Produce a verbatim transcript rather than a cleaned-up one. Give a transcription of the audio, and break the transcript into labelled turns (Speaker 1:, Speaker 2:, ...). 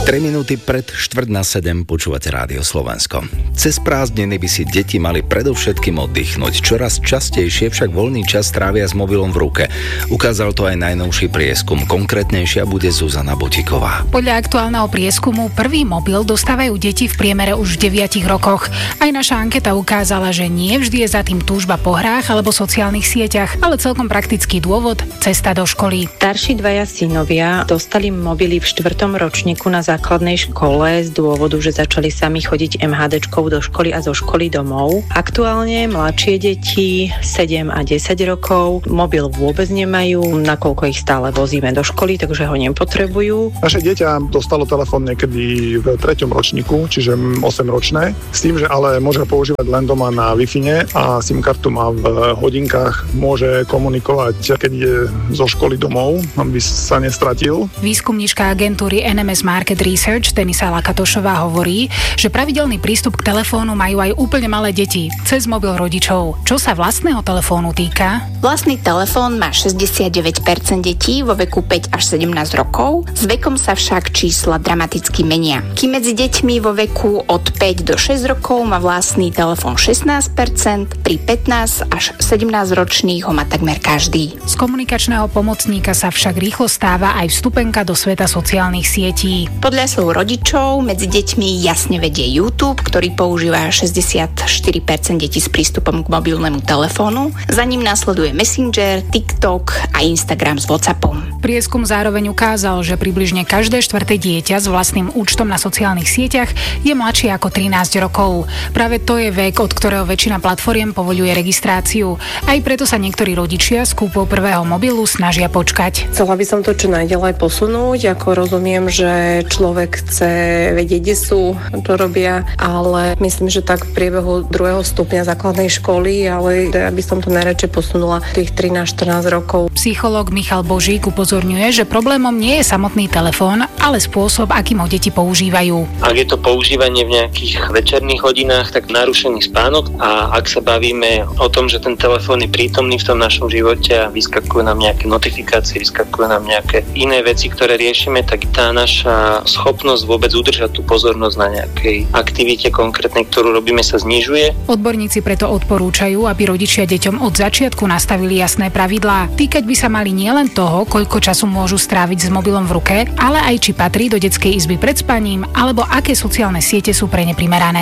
Speaker 1: tri minúty pred štvrť na sedem počúvate Rádio Slovensko. Cez prázdniny by si deti mali predovšetkým oddychnúť. Čoraz častejšie však voľný čas trávia s mobilom v ruke. Ukázal to aj najnovší prieskum. Konkrétnejšia bude Zuzana Botíková.
Speaker 2: Podľa aktuálneho prieskumu prvý mobil dostávajú deti v priemere už v deviatich rokoch. Aj naša anketa ukázala, že nie vždy je za tým túžba po hrách alebo sociálnych sieťach, ale celkom praktický dôvod – cesta do školy.
Speaker 3: Starší dvaja synovia dostali mobily v štvrtom ročníku na základnej škole z dôvodu, že začali sami chodiť em há déčkou do školy a zo školy domov. Aktuálne mladšie deti sedem a desať rokov mobil vôbec nemajú, nakoľko ich stále vozíme do školy, takže ho nepotrebujú.
Speaker 4: Naše dieťa dostalo telefón niekedy v treťom ročníku, čiže osemročné, s tým, že ale môže ho používať len doma na Wi-Fi a SIM kartu má v hodinkách, môže komunikovať, keď ide zo školy domov, aby sa nestratil.
Speaker 2: Výskumníčka agentúry en em es Market Research Denisa Lakatošová hovorí, že pravidelný prístup k telefónu majú aj úplne malé deti cez mobil rodičov. Čo sa vlastného telefónu týka?
Speaker 5: Vlastný telefón má šesťdesiatdeväť percent detí vo veku päť až sedemnásť rokov, s vekom sa však čísla dramaticky menia. Kým medzi deťmi vo veku od päť do šesť rokov má vlastný telefón šestnásť percent, pri pätnásť až sedemnásť ročných ho má takmer každý.
Speaker 2: Z komunikačného pomocníka sa však rýchlo stáva aj vstupenka do sveta sociálnych sietí.
Speaker 5: Podľa slov rodičov medzi deťmi jasne vedie YouTube, ktorý používa šesťdesiatštyri percent detí s prístupom k mobilnému telefónu. Za ním nasleduje Messenger, TikTok a Instagram s WhatsAppom.
Speaker 2: Prieskum zároveň ukázal, že približne každé štvrté dieťa s vlastným účtom na sociálnych sieťach je mladšie ako trinásť rokov. Práve to je vek, od ktorého väčšina platformiem povoľuje registráciu. Aj preto sa niektorí rodičia s kúpou prvého mobilu snažia počkať.
Speaker 6: Chcela by som to čo najďalej posunúť, ako rozumiem, že človek chce vedieť, kde sú, čo robia, ale myslím, že tak v priebehu druhého stupňa základnej školy, ale ja by som to najradšej posunula tých trinásť štrnásť rokov.
Speaker 2: Psychológ Michal Božík upozorňuje, že problémom nie je samotný telefón, ale spôsob, akým ho deti používajú.
Speaker 7: Ak je to používanie v nejakých večerných hodinách, tak narušený spánok, a ak sa bavíme o tom, že ten telefón je prítomný v tom našom živote a vyskakujú nám nejaké notifikácie, vyskakujú nám nejaké iné veci, ktoré riešime, tak tá naša schopnosť vôbec udržať tú pozornosť na nejakej aktivite konkrétnej, ktorú robíme, sa znižuje.
Speaker 2: Odborníci preto odporúčajú, aby rodičia deťom od začiatku nastavili jasné pravidlá. Týkať by sa mali nielen toho, koľko času môžu stráviť s mobilom v ruke, ale aj či patrí do detskej izby pred spaním, alebo aké sociálne siete sú pre ne primerané.